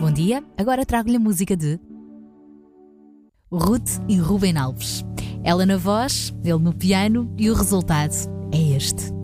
bom dia. Agora trago-lhe a música de Ruth e Rubem Alves. Ela na voz, ele no piano e o resultado é este.